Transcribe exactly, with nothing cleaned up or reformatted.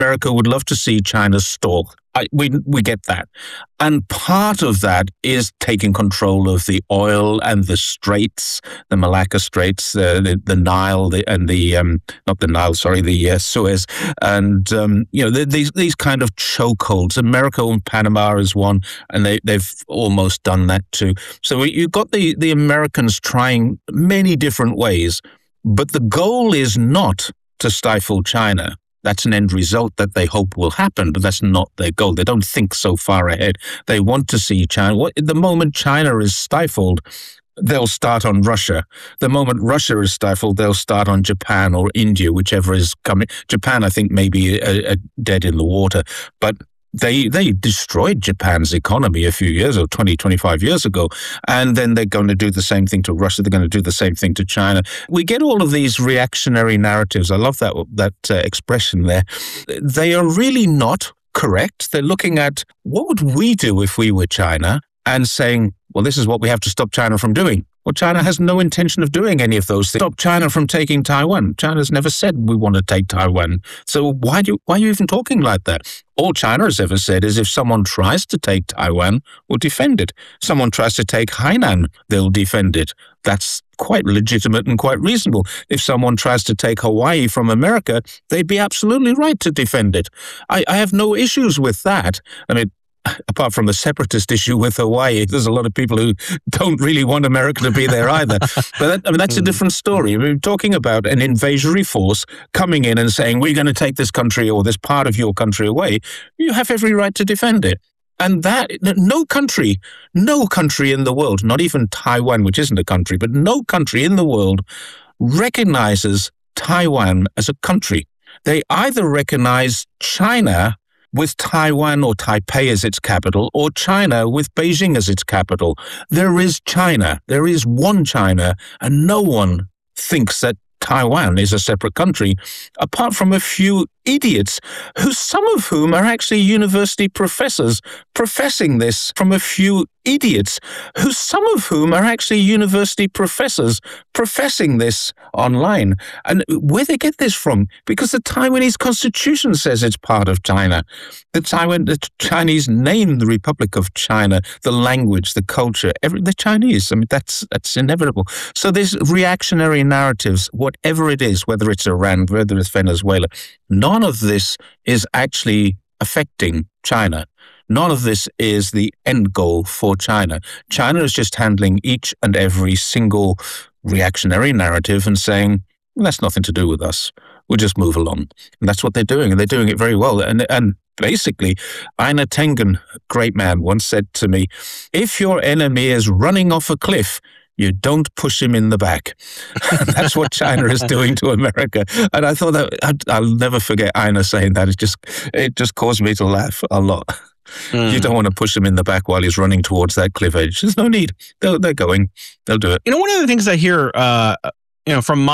America would love to see China stall. I, we we get that. And part of that is taking control of the oil and the straits, the Malacca Straits, uh, the, the Nile, the, and the, um, not the Nile, sorry, the uh, Suez. And, um, you know, the, these these kind of chokeholds. America and Panama is one, and they, they've almost done that too. So you've got the, the Americans trying many different ways, but the goal is not to stifle China. That's an end result that they hope will happen, but that's not their goal. They don't think so far ahead. They want to see China. What, the moment China is stifled, they'll start on Russia. The moment Russia is stifled, they'll start on Japan or India, whichever is coming. Japan, I think, may be a, a dead in the water, but They they destroyed Japan's economy a few years or twenty, twenty-five years ago, and then they're going to do the same thing to Russia. They're going to do the same thing to China. We get all of these reactionary narratives. I love that that uh, expression there. They are really not correct. They're looking at what would we do if we were China and saying, well, this is what we have to stop China from doing. Well, China has no intention of doing any of those things. Stop China from taking Taiwan. China's never said we want to take Taiwan. So why do why are you even talking like that? All China has ever said is if someone tries to take Taiwan, we'll defend it. Someone tries to take Hainan, they'll defend it. That's quite legitimate and quite reasonable. If someone tries to take Hawaii from America, they'd be absolutely right to defend it. I, I have no issues with that. I mean, apart from the separatist issue with Hawaii, there's a lot of people who don't really want America to be there either. But that, I mean, that's a different story. We're talking about an invasionary force coming in and saying, we're going to take this country or this part of your country away. You have every right to defend it. And that, no country, no country in the world, not even Taiwan, which isn't a country, but no country in the world recognizes Taiwan as a country. They either recognize China with Taiwan or Taipei as its capital, or China with Beijing as its capital. There is China. There is one China, and no one thinks that Taiwan is a separate country, apart from a few idiots, who some of whom are actually university professors professing this, from a few idiots, who some of whom are actually university professors professing this online. And where they get this from? Because the Taiwanese constitution says it's part of China. The Taiwan, the Chinese name the Republic of China, the language, the culture, every, the Chinese. I mean, that's that's inevitable. So these reactionary narratives, whatever it is, whether it's Iran, whether it's Venezuela, none of this is actually affecting China. None of this is the end goal for China. China is just handling each and every single reactionary narrative and saying, well, that's nothing to do with us. We'll just move along. And that's what they're doing, and they're doing it very well. And and basically, Ina Tengen, great man, once said to me, if your enemy is running off a cliff, you don't push him in the back. That's what China is doing to America. And I thought that I'd, I'll never forget Ina saying that. It just it just caused me to laugh a lot. Mm. You don't want to push him in the back while he's running towards that cliff edge. There's no need. They're, they're going. They'll do it. You know, one of the things I hear, uh, you know, from